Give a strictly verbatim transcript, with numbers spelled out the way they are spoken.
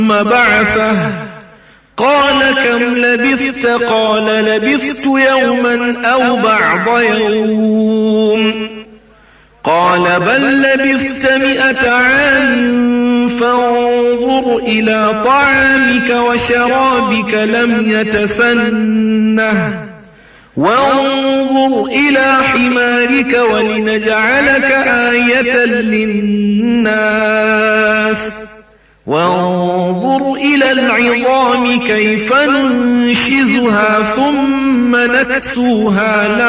بعثه قال كم لبثت قال لبثت يوما أو بعض يوم قال بل لبثت مئة عام فانظر إلى طعامك وشرابك لم يتسنه وانظر إلى حمارك ولنجعلك آية للناس وانظر إلى العظام كيف ننشزها ثم نكسوها